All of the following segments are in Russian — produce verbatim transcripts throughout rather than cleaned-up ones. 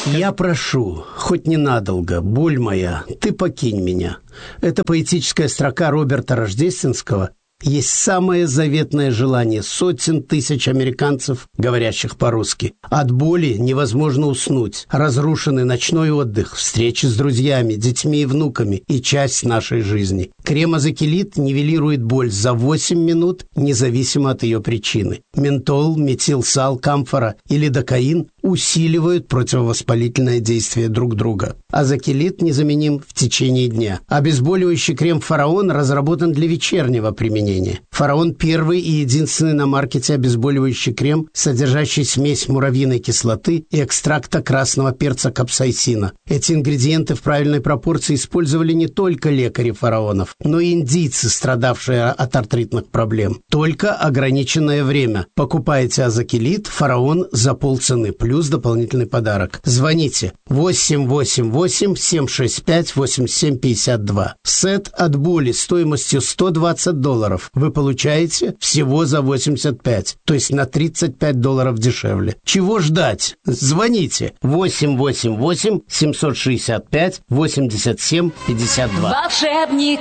Я прошу, хоть ненадолго, боль моя, ты покинь меня. Это поэтическая строка Роберта Рождественского есть самое заветное желание сотен тысяч американцев, говорящих по-русски. От боли невозможно уснуть. Разрушенный ночной отдых, встречи с друзьями, детьми и внуками и часть нашей жизни. Крем Азакелит нивелирует боль за восемь минут, независимо от ее причины. Ментол, метилсал, камфора и лидокаин усиливают противовоспалительное действие друг друга. Азакелит незаменим в течение дня. Обезболивающий крем «Фараон» разработан для вечернего применения. «Фараон» – первый и единственный на маркете обезболивающий крем, содержащий смесь муравьиной кислоты и экстракта красного перца капсаицина. Эти ингредиенты в правильной пропорции использовали не только лекари фараонов, но и индийцы, страдавшие от артритных проблем. Только ограниченное время. Покупайте Азакелит «Фараон» за полцены, плюс дополнительный подарок. Звоните восемь восемь восемь семь шесть пять восемь семь пять два. Сет от боли стоимостью сто двадцать долларов вы получаете всего за восемьдесят пять, то есть на тридцать пять долларов дешевле. Чего ждать? Звоните восемь восемь восемь семь шесть пять восемь семь пять два. Волшебник.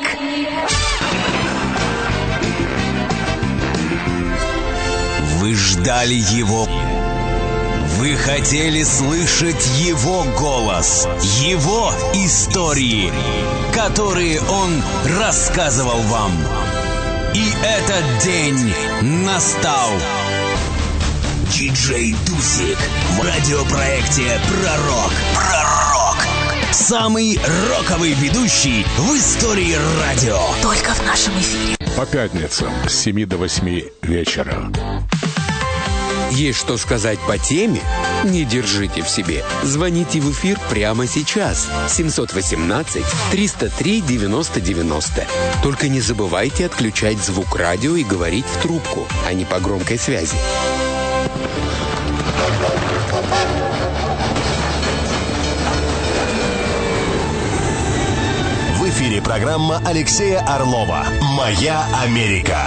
Вы ждали его. Вы хотели слышать его голос, его истории, которые он рассказывал вам. И этот день настал. Диджей Дусик в радиопроекте «Пророк». Пророк. Самый роковый ведущий в истории радио. Только в нашем эфире. По пятницам с семи до восьми вечера. Есть что сказать по теме? Не держите в себе. Звоните в эфир прямо сейчас. семь один восемь триста три девяносто девяносто. Только не забывайте отключать звук радио и говорить в трубку, а не по громкой связи. В эфире программа Алексея Орлова «Моя Америка».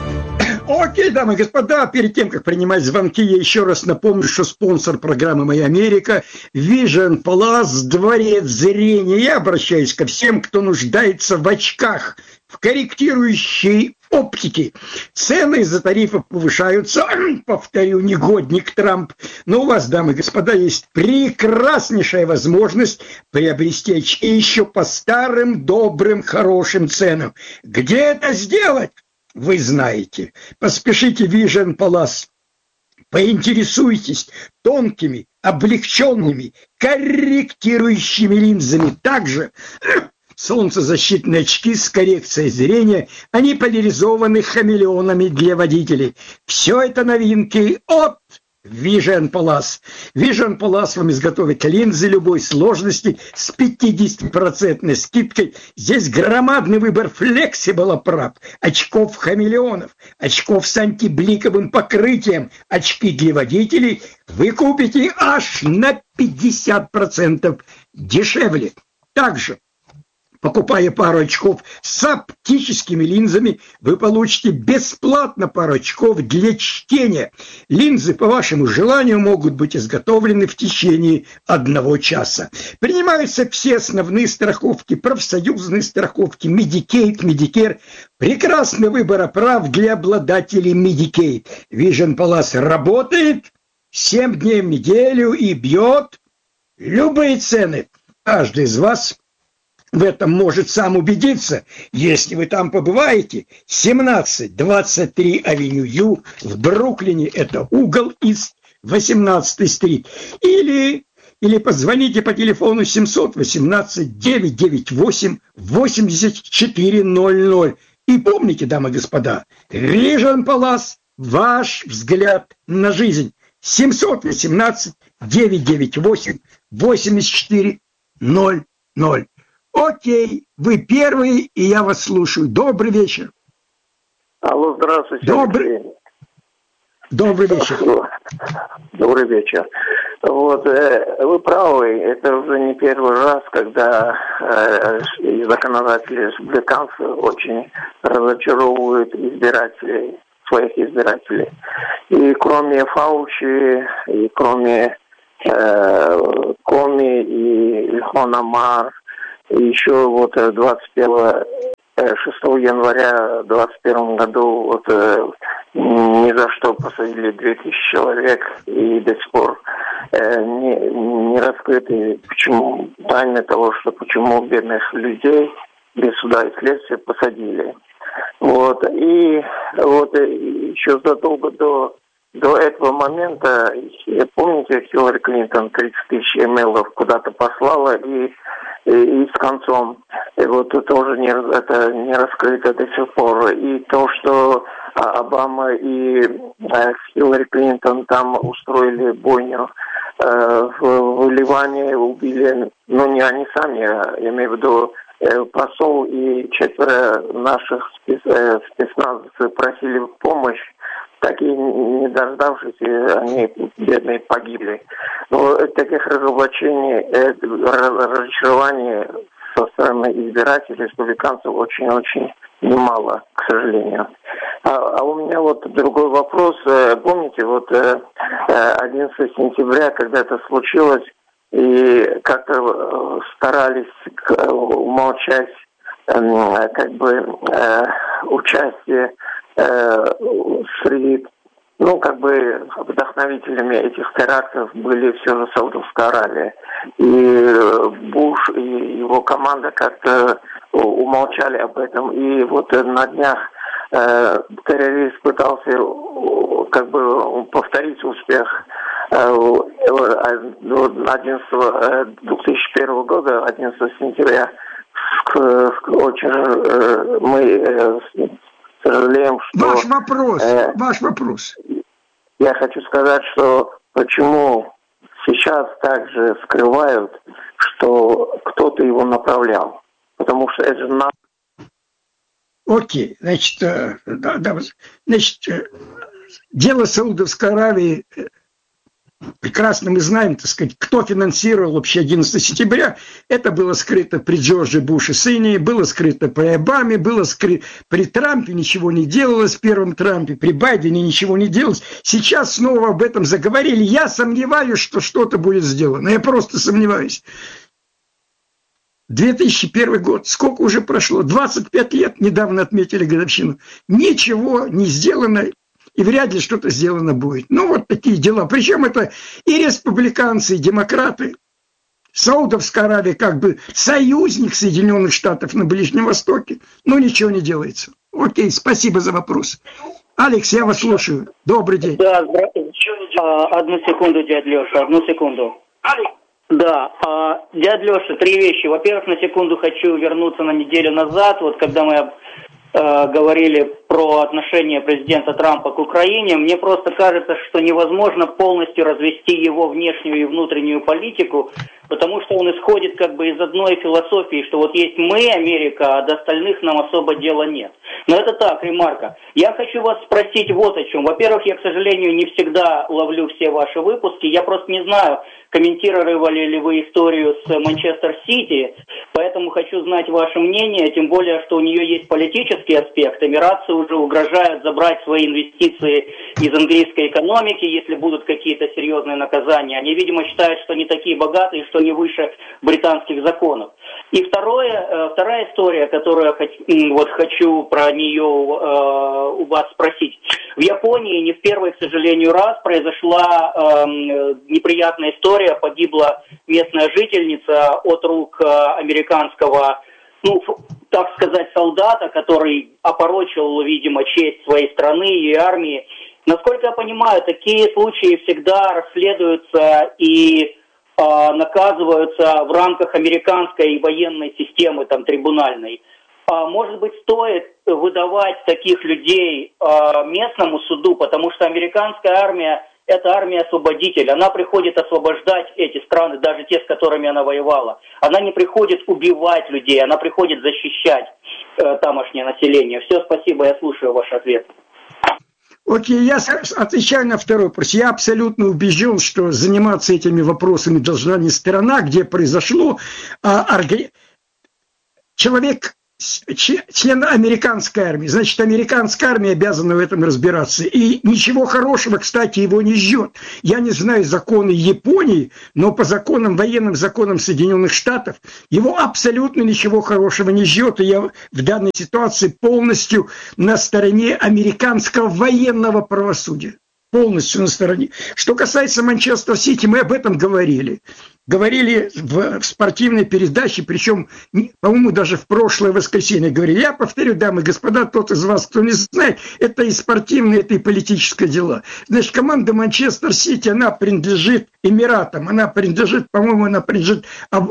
Окей, дамы и господа, перед тем, как принимать звонки, я еще раз напомню, что спонсор программы «Моя Америка» Vision Plus, дворец зрения. Я обращаюсь ко всем, кто нуждается в очках, в корректирующей оптике. Цены из-за тарифов повышаются, повторю, негодник Трамп. Но у вас, дамы и господа, есть прекраснейшая возможность приобрести очки еще по старым, добрым, хорошим ценам. Где это сделать? Вы знаете. Поспешите в Vision Plus. Поинтересуйтесь тонкими, облегченными, корректирующими линзами. Также солнцезащитные очки с коррекцией зрения, они поляризованы хамелеонами для водителей. Все это новинки от Vision Plus. Vision Plus вам изготовит линзы любой сложности с пятидесятипроцентной скидкой. Здесь громадный выбор Flexible Prop, очков хамелеонов, очков с антибликовым покрытием, очки для водителей вы купите аж на пятьдесят процентов дешевле. Также, покупая пару очков с оптическими линзами, вы получите бесплатно пару очков для чтения. Линзы по вашему желанию могут быть изготовлены в течение одного часа. Принимаются все основные страховки, профсоюзные страховки, Medicaid, Medicare. Прекрасный выбор прав для обладателей Medicaid. Vision Plus работает семь дней в неделю и бьет любые цены. Каждый из вас в этом может сам убедиться, если вы там побываете. семнадцать двадцать три Авеню Ю в Бруклине, это угол Ист восемнадцатой стрит. Или, или позвоните по телефону семь один восемь девять девять восемь восемьдесят четыре ноль ноль. И помните, дамы и господа, Vision Plus, ваш взгляд на жизнь. семь один восемь девять девять восемь восемьдесят четыре ноль ноль. Окей, вы первый, и я вас слушаю. Добрый вечер. Алло, здравствуйте. Добрый, Добрый вечер. Добрый вечер. Вот, э, вы правы, это уже не первый раз, когда э, законодатели республиканцы очень разочаровывают избирателей, своих избирателей. И кроме Фаучи, и кроме э, Коми, Томи и Ильхон Амар. И еще вот двадцать первого шестого января двадцать первом году вот ни за что посадили две тысячи человек, и до сих пор не, не раскрыты почему, тайны того, что почему бедных людей без суда и следствия посадили. Вот. И вот еще задолго до, до этого момента, помните, Хиллари Клинтон тридцать тысяч имейлов куда-то послала, и, и, и с концом. И вот это тоже не, это не раскрыто до сих пор. И то, что Обама и Хиллари Клинтон там устроили бойню э, в, в Ливане, убили, ну не они сами, я имею в виду, посол и четверо наших спец, э, спецназовцев просили помощь, так и не дождавшись, они, бедные, погибли. Но таких разоблачений, э, разочарований со стороны избирателей, республиканцев очень-очень немало, к сожалению. А, а у меня вот другой вопрос. Помните, вот одиннадцатого сентября, когда это случилось, и как-то старались умолчать как бы участие среди, ну, как бы вдохновителями этих терактов были все же Саудовская Аравия. И Буш и его команда как-то умолчали об этом. И вот на днях э, террорист пытался как бы повторить успех одиннадцатого, две тысячи первого года, одиннадцатого сентября. Очень мы сожалеем, что... Ваш вопрос, э, ваш вопрос. Я хочу сказать, что почему сейчас также скрывают, что кто-то его направлял. Потому что это же на... Окей, значит, да, да, значит, дело Саудовской Аравии, прекрасно мы знаем, так сказать, кто финансировал вообще одиннадцатого сентября. Это было скрыто при Джордже Буше сыне, было скрыто при Обаме, было скрыто при Трампе, ничего не делалось, в первом Трампе, при Байдене ничего не делалось. Сейчас снова об этом заговорили. Я сомневаюсь, что что-то будет сделано. Я просто сомневаюсь. две тысячи первый год, сколько уже прошло? двадцать пять лет, недавно отметили годовщину. Ничего не сделано, и вряд ли что-то сделано будет. Ну, вот такие дела. Причем это и республиканцы, и демократы. Саудовская Аравия как бы союзник Соединенных Штатов на Ближнем Востоке, но ничего не делается. Окей, спасибо за вопрос. Алекс, я вас слушаю. Добрый день. Да, здравствуйте. Одну секунду, дядя Леша, одну секунду. Да, а, дядя Леша, три вещи. Во-первых, на секунду хочу вернуться на неделю назад, вот когда мы э, говорили про отношение президента Трампа к Украине. Мне просто кажется, что невозможно полностью развести его внешнюю и внутреннюю политику, потому что он исходит как бы из одной философии, что вот есть мы, Америка, а до остальных нам особо дела нет. Но это так, ремарка. Я хочу вас спросить вот о чем. Во-первых, я, к сожалению, не всегда ловлю все ваши выпуски. Я просто не знаю, комментировали ли вы историю с Манчестер-Сити, поэтому хочу знать ваше мнение, тем более, что у нее есть политический аспект. Эмираты уже угрожают забрать свои инвестиции из английской экономики, если будут какие-то серьезные наказания. Они, видимо, считают, что они такие богатые, что не выше британских законов. И второе, вторая история, которую я вот хочу про нее у вас спросить. В Японии не в первый, к сожалению, раз произошла э, неприятная история. Погибла местная жительница от рук американского, ну, так сказать, солдата, который опорочил, видимо, честь своей страны и армии. Насколько я понимаю, такие случаи всегда расследуются и э, наказываются в рамках американской военной системы, там, трибунальной. Может быть, стоит выдавать таких людей местному суду, потому что американская армия – это армия-освободитель. Она приходит освобождать эти страны, даже те, с которыми она воевала. Она не приходит убивать людей, она приходит защищать тамошнее население. Все, спасибо, я слушаю ваш ответ. Окей, я отвечаю на второй вопрос. Я абсолютно убежден, что заниматься этими вопросами должна не сторона, где произошло, а орг... человек член американской армии. Значит, американская армия обязана в этом разбираться. И ничего хорошего, кстати, его не ждет. Я не знаю законы Японии, но по законам, военным законам Соединенных Штатов, его абсолютно ничего хорошего не ждет. И я в данной ситуации полностью на стороне американского военного правосудия. Полностью на стороне. Что касается Манчестер Сити, мы об этом говорили. Говорили в, в спортивной передаче, причем, по-моему, даже в прошлое воскресенье говорили. Я повторю, дамы и господа, тот из вас, кто не знает, это и спортивные, это и политическое дела. Значит, команда Манчестер Сити, она принадлежит Эмиратам, она принадлежит, по-моему, она принадлежит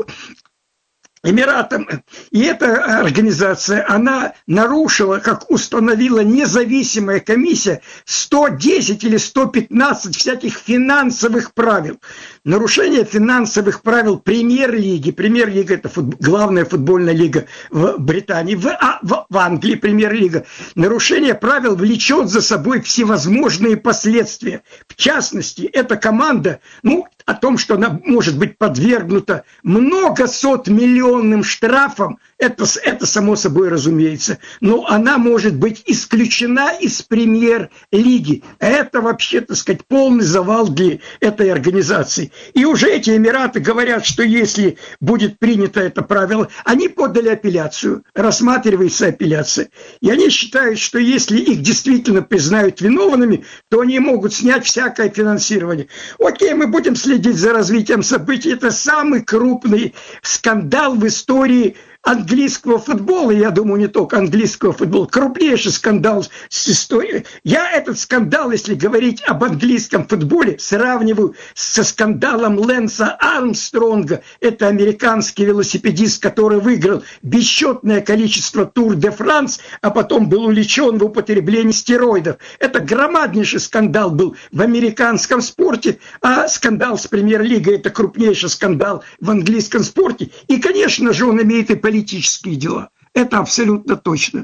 Эмиратам. И эта организация, она нарушила, как установила независимая комиссия, сто десять или сто пятнадцать всяких финансовых правил. Нарушение финансовых правил премьер-лиги. Премьер-лига – это фут... главная футбольная лига в Британии. В, а, в, в Англии премьер-лига. Нарушение правил влечет за собой всевозможные последствия. В частности, эта команда, ну, о том, что она может быть подвергнута многосот миллионным штрафам, это, это само собой разумеется. Но она может быть исключена из премьер-лиги. Это вообще, так сказать, полный завал для этой организации. И уже эти Эмираты говорят, что если будет принято это правило, они подали апелляцию, рассматривается апелляция. И они считают, что если их действительно признают виновными, то они могут снять всякое финансирование. Окей, мы будем следить за развитием событий. Это самый крупный скандал в истории английского футбола, я думаю, не только английского футбола, крупнейший скандал с историей. Я этот скандал, если говорить об английском футболе, сравниваю со скандалом Лэнса Армстронга. Это американский велосипедист, который выиграл бесчетное количество Тур де Франс, а потом был увлечен в употреблении стероидов. Это громаднейший скандал был в американском спорте, а скандал с премьер-лигой – это крупнейший скандал в английском спорте. И, конечно же, он имеет и политические дела. Это абсолютно точно.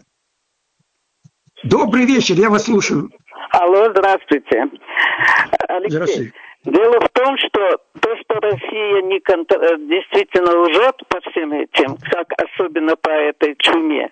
Добрый вечер, я вас слушаю. Алло, здравствуйте. Алексей, здравствуйте. Дело в том, что то, что Россия не контр... действительно лжет по всем этим, как особенно по этой чуме,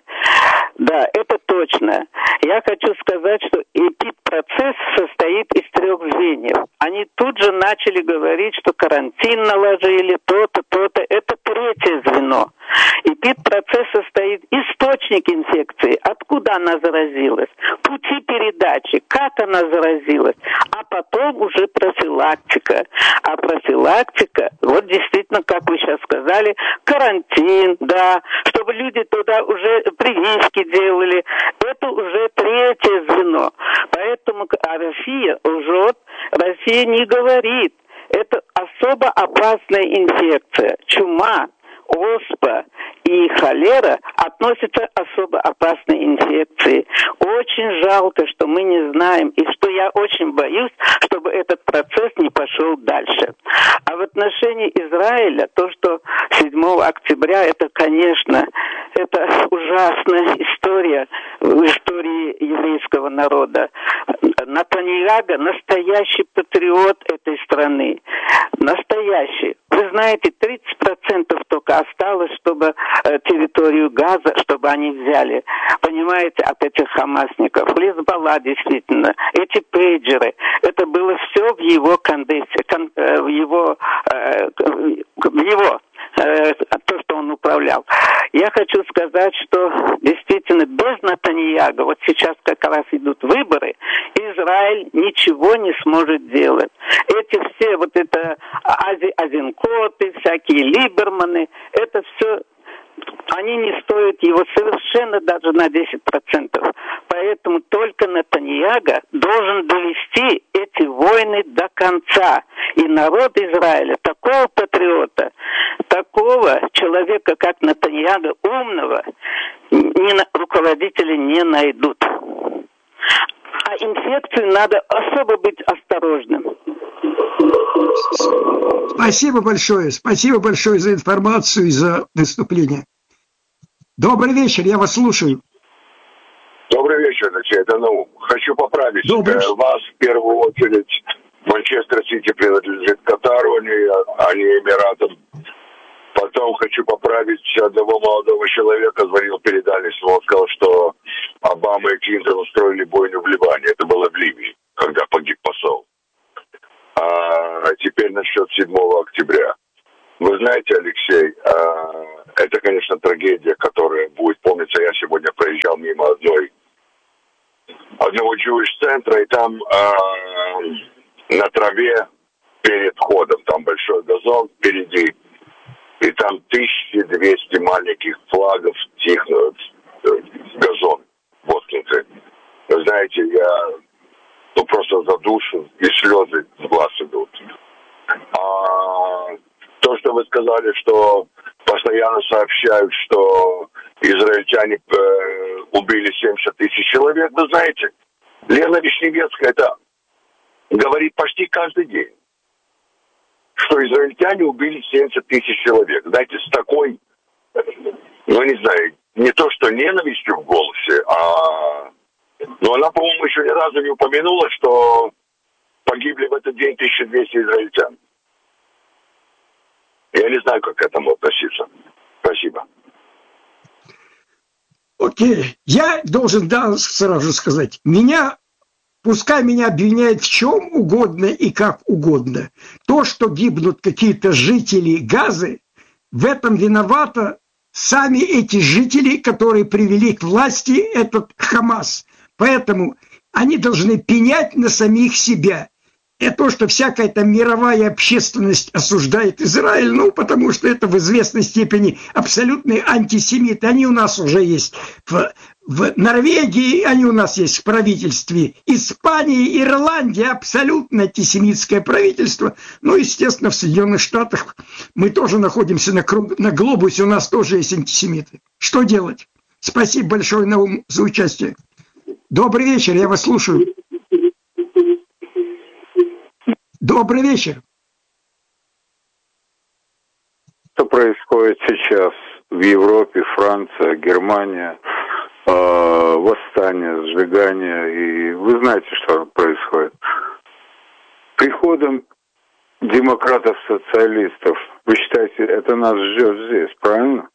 да, это точно. Я хочу сказать, что эпидпроцесс состоит из трех звеньев. Они тут же начали говорить, что карантин наложили, то-то, то-то. Это третье звено. Эпидпроцесс состоит источник инфекции, откуда она заразилась, пути передачи, как она заразилась, а потом уже профилактика. А профилактика, вот действительно, как вы сейчас сказали, карантин, да, чтобы люди туда уже прививки делали, это уже третье звено. Поэтому а Россия лжет, Россия не говорит. Это особо опасная инфекция, чума, оспа и холера относятся к особо опасной инфекции. Очень жалко, что мы не знаем, и что я очень боюсь, чтобы этот процесс не пошел дальше. А в отношении Израиля, то, что седьмого октября, это, конечно, это ужасная история в истории еврейского народа. Нетаньяху настоящий патриот этой страны. Настоящий. Вы знаете, тридцать процентов только осталось, чтобы э, территорию Газа, чтобы они взяли, понимаете, от этих хамасников. Хизбалла, действительно, эти пейджеры, это было все в его кондиции, кон, э, в его, э, в его э, то, что он управлял. Я хочу сказать, что действительно без Нетаньяху, вот сейчас как раз идут выборы, Израиль ничего не сможет делать. Эти все, вот это Ази, Азинкоты, всякие Либерманы, это все, они не стоят его совершенно даже на десять процентов. Поэтому только Нетаньяху должен довести эти войны до конца. И народ Израиля, такого патриота, такого человека, как Нетаньяху, умного, не, руководители не найдут. А инфекцию надо особо быть осторожным. Спасибо большое. Спасибо большое за информацию и за выступление. Добрый вечер, я вас слушаю. Добрый вечер, Алексей. Это, ну, хочу поправить Добрый. вас в первую очередь. Манчестер Сити принадлежит Катару, а не, а не Эмиратам. Потом хочу поправить одного молодого человека, звонил, передали, он сказал, что Обама и Клинтон устроили бойню в Ливане. Это было в Ливии, когда погиб посол. А теперь насчет седьмого октября. Вы знаете, Алексей, это, конечно, трагедия, которая будет помниться. Я сегодня проезжал мимо одной, одного Jewish-центра, и там на траве перед входом, там большой газон впереди, и там тысяча двести маленьких флагов тихнут в газон, воткнуты. Вы знаете, я ну, просто задушен, и слезы с глаз идут. А то, что вы сказали, что постоянно сообщают, что израильтяне э, убили семьдесят тысяч человек, вы знаете, Лена Вишневецкая это говорит почти каждый день, что израильтяне убили семьдесят тысяч человек. Знаете, с такой, ну не знаю, не то что ненавистью в голосе, а... Но она, по-моему, еще ни разу не упомянула, что погибли в этот день тысяча двести израильтян. Я не знаю, как к этому относиться. Спасибо. Окей. Я должен да, сразу сказать, меня, пускай меня обвиняют в чем угодно и как угодно. То, что гибнут какие-то жители Газы, в этом виноваты сами эти жители, которые привели к власти этот Хамас. Поэтому они должны пенять на самих себя. И то, что всякая там мировая общественность осуждает Израиль, ну, потому что это в известной степени абсолютные антисемиты. Они у нас уже есть в, в Норвегии, они у нас есть в правительстве Испании, Ирландии, абсолютно антисемитское правительство. Ну, естественно, в Соединенных Штатах мы тоже находимся на, круг, на глобусе, у нас тоже есть антисемиты. Что делать? Спасибо большое, Наум, за участие. Добрый вечер, я вас слушаю. Добрый вечер. Что происходит сейчас в Европе, Франция, Германия, э, восстание, сжигание, и вы знаете, что происходит. Приходом демократов-социалистов, вы считаете, это нас ждет здесь, правильно?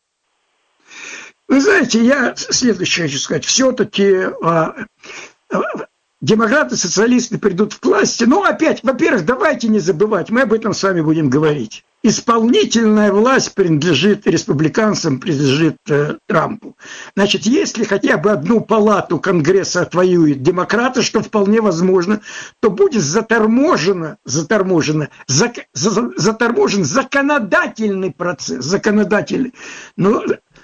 Вы знаете, я следующее хочу сказать. Все-таки а, а, демократы, социалисты придут к власти. Но опять, во-первых, давайте не забывать, мы об этом с вами будем говорить. Исполнительная власть принадлежит республиканцам, принадлежит э, Трампу. Значит, если хотя бы одну палату Конгресса отвоюют демократы, что вполне возможно, то будет заторможено, заторможено, зак, за, заторможен законодательный процесс, законодательный. Но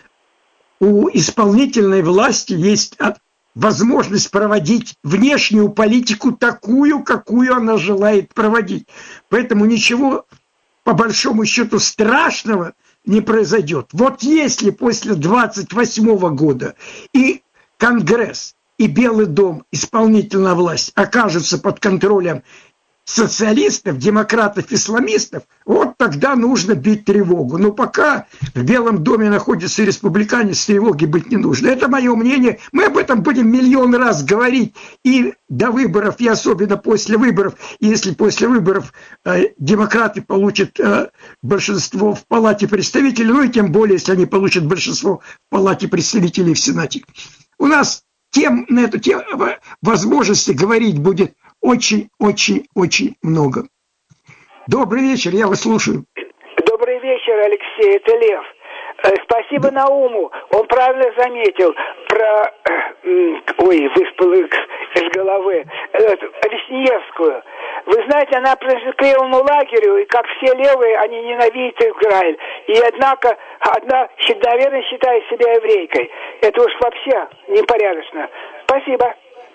у исполнительной власти есть возможность проводить внешнюю политику такую, какую она желает проводить. Поэтому ничего, по большому счету, страшного не произойдет. Вот если после двадцать восьмого года и Конгресс, и Белый дом, исполнительная власть окажутся под контролем социалистов, демократов, исламистов, вот тогда нужно бить тревогу. Но пока в Белом доме находится республиканец, тревоги быть не нужно. Это мое мнение. Мы об этом будем миллион раз говорить и до выборов, и особенно после выборов. И если после выборов э, демократы получат э, большинство в Палате представителей, ну и тем более, если они получат большинство в Палате представителей в Сенате. У нас тем, на эту тему возможности говорить будет очень-очень-очень много. Добрый вечер, я вас слушаю. Добрый вечер, Алексей, это Лев. Спасибо Науму, он правильно заметил про, ой, выспал из головы, Вишневскую. Вы знаете, она принадлежит к левому лагерю, и как все левые, они ненавидят Израиль. И однако, одна, наверное, считает себя еврейкой. Это уж вообще непорядочно. Спасибо.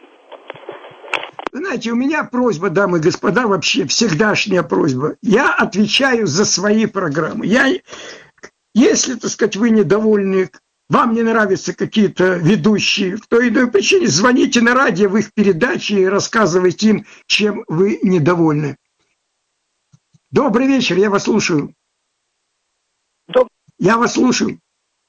Знаете, у меня просьба, дамы и господа, вообще всегдашняя просьба. Я отвечаю за свои программы. Я, если, так сказать, вы недовольны, вам не нравятся какие-то ведущие, в той или иной причине, звоните на радио в их передачи и рассказывайте им, чем вы недовольны. Добрый вечер, я вас слушаю. Доб... Я вас слушаю.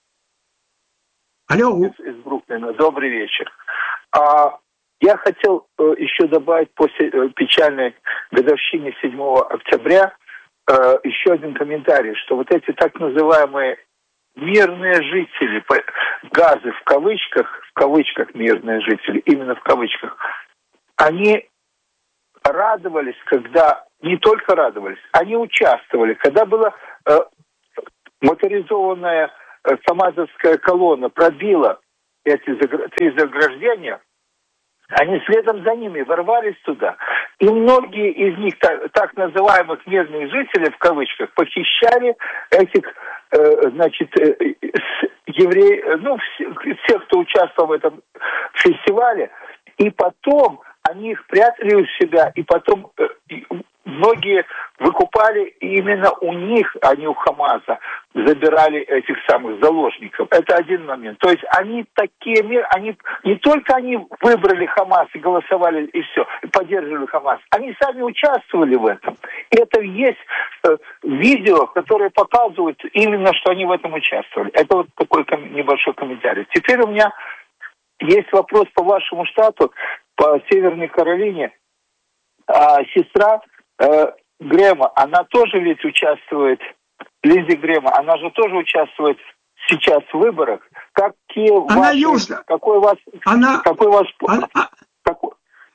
Алло. Из, из Бруклина. Добрый вечер. А... Я хотел э, еще добавить после э, печальной годовщины седьмого октября э, еще один комментарий, что вот эти так называемые мирные жители, газы в кавычках, в кавычках мирные жители, именно в кавычках, они радовались, когда, не только радовались, они участвовали, когда была э, моторизованная э, САМАЗовская колонна пробила эти три заграждения, они следом за ними ворвались туда. И многие из них, так, так называемых мирных жителей, в кавычках, похищали этих, э, значит, э, евреев, ну, всех, кто участвовал в этом фестивале. И потом они их прятали у себя, и потом э, многие выкупали именно у них, а не у ХАМАСа, забирали этих самых заложников. Это один момент. То есть они такие, они не только они выбрали ХАМАС и голосовали, и все, и поддерживали ХАМАС, они сами участвовали в этом. И это есть э, видео, которое показывает именно, что они в этом участвовали. Это вот такой ком- небольшой комментарий. Теперь у меня есть вопрос по вашему штату, по Северной Каролине. А, сестра э, Грэма, она тоже ведь участвует, Линдзи Грэма, она же тоже участвует сейчас в выборах. Какие она ваши, южная. Какой у вас... Она, какой у вас она, какой?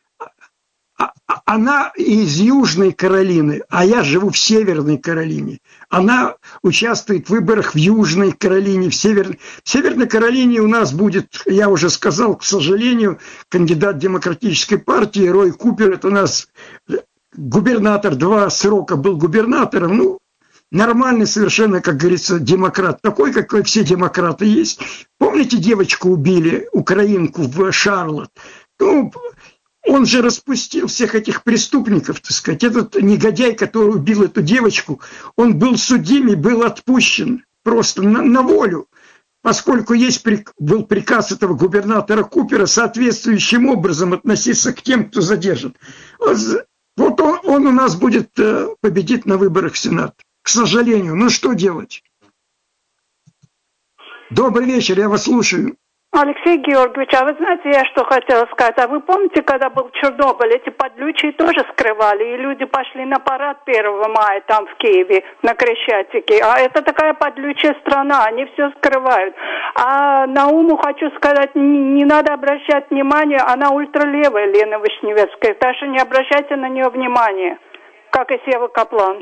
Она из Южной Каролины, а я живу в Северной Каролине. Она участвует в выборах в Южной Каролине, в Северной... В Северной Каролине у нас будет, я уже сказал, к сожалению, кандидат Демократической партии Рой Купер. Это у нас губернатор, два срока был губернатором. Ну, нормальный совершенно, как говорится, демократ. Такой, какой все демократы есть. Помните, девочку убили, украинку, в Шарлотт? Ну, он же распустил всех этих преступников, так сказать. Этот негодяй, который убил эту девочку, он был судим и был отпущен просто на, на волю, поскольку есть, был приказ этого губернатора Купера соответствующим образом относиться к тем, кто задержан. Вот он, он у нас будет победить на выборах в Сенат. К сожалению. Ну что делать? Добрый вечер, я вас слушаю. Алексей Георгиевич, а вы знаете, я что хотела сказать? А вы помните, когда был Чернобыль, эти подлючие тоже скрывали, и люди пошли на парад первого мая там в Киеве, на Крещатике. А это такая подлючая страна, они все скрывают. А Науму хочу сказать, не, не надо обращать внимание, она ультралевая, Лена Вишневецкая, так что не обращайте на нее внимания, как и Сева Каплан.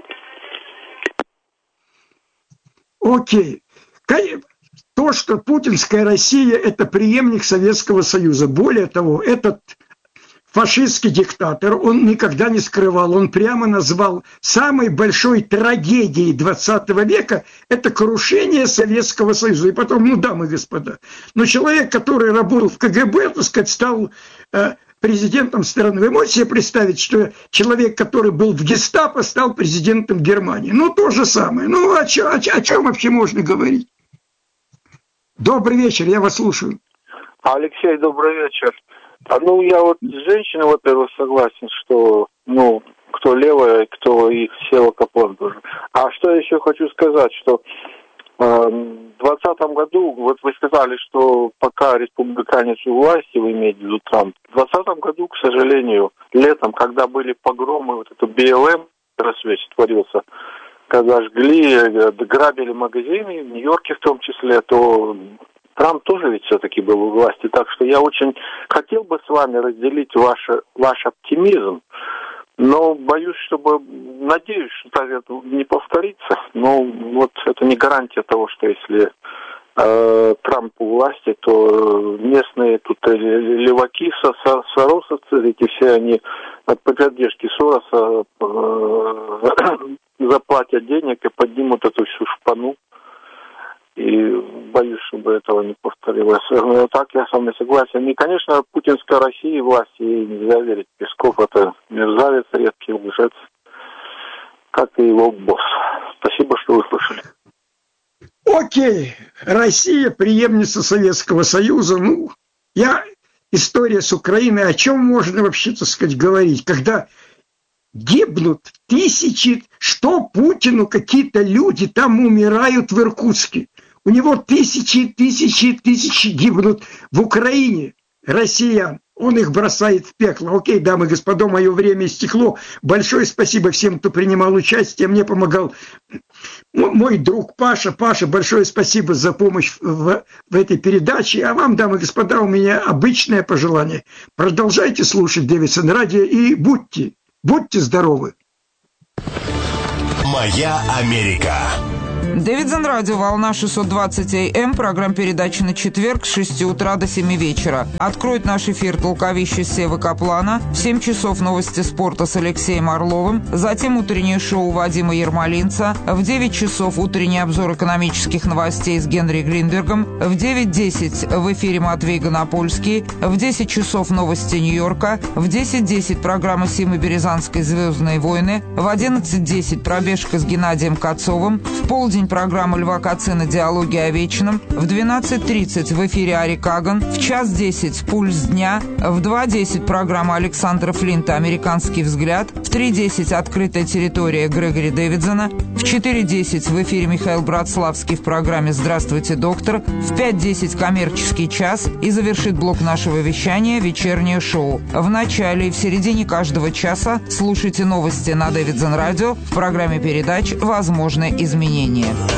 Окей. То, что путинская Россия – это преемник Советского Союза. Более того, этот фашистский диктатор, он никогда не скрывал, он прямо назвал самой большой трагедией двадцатого века – это крушение Советского Союза. И потом, ну, дамы и господа, но человек, который работал в ка гэ бэ, так сказать, стал э, президентом страны. Вы можете себе представить, что человек, который был в гестапо, стал президентом Германии? Ну, то же самое. Ну, о чем, о, о чем вообще можно говорить? Добрый вечер, я вас слушаю. Алексей, добрый вечер. А, ну, я вот с женщиной, во-первых, согласен, что, ну, кто левая, кто и Сева Каплан тоже. А что я еще хочу сказать, что э, в двадцатом году, вот вы сказали, что пока республиканец у власти, вы имеете в виду Трамп, в двадцатом году, к сожалению, летом, когда были погромы, вот это бэ эл эм, рассвет творился, когда жгли, грабили магазины, в Нью-Йорке в том числе, то Трамп тоже ведь все-таки был у власти. Так что я очень хотел бы с вами разделить ваш, ваш оптимизм, но боюсь, чтобы, надеюсь, что это не повторится. Но вот это не гарантия того, что если э, Трамп у власти, то местные тут леваки, соросовцы, эти все они от поддержки Сороса э, заплатят денег и поднимут эту всю шпану. И боюсь, чтобы этого не повторилось. Но так я с вами согласен. И, конечно, путинская Россия и власти, ей нельзя верить. Песков — это мерзавец, редкий лжец, как и его босс. Спасибо, что выслушали. Окей. Россия преемница Советского Союза. Ну, я... История с Украиной, о чем можно вообще, так сказать, говорить, когда гибнут тысячи, что Путину какие-то люди там умирают в Иркутске. У него тысячи, тысячи, тысячи гибнут в Украине, россиян. он их бросает в пекло. Окей, дамы и господа, мое время истекло. Большое спасибо всем, кто принимал участие. Мне помогал мой друг Паша. Паша, большое спасибо за помощь в, в этой передаче. А вам, дамы и господа, у меня обычное пожелание. Продолжайте слушать Дэвидсон радио и будьте, будьте здоровы. «Моя Америка». Дэвидсон радио, волна шестьсот двадцать эй эм, программа передачи на четверг с шести утра до семи вечера. Откроет наш эфир толковище Севы Каплана, в семь часов новости спорта с Алексеем Орловым, затем утреннее шоу Вадима Ермолинца, в девять часов утренний обзор экономических новостей с Генри Гринбергом, в девять десять в эфире Матвей Гонопольский, в десять часов новости Нью-Йорка, в десять десять программа Симы Березанской «Звездные войны», в одиннадцать десять пробежка с Геннадием Кацовым, в полдень программа Льва Кацина «Диалоги о вечном», в двенадцать тридцать в эфире Ари Каган, в час десять «Пульс дня», в два десять программа Александра Флинта «Американский взгляд», в три десять «Открытая территория» Грегори Дэвидсона, в четыре десять в эфире Михаил Братславский в программе «Здравствуйте, доктор», в пять десять «Коммерческий час» и завершит блок нашего вещания «Вечернее шоу». В начале и в середине каждого часа слушайте новости на Дэвидсон радио в программе передач «Возможны изменения».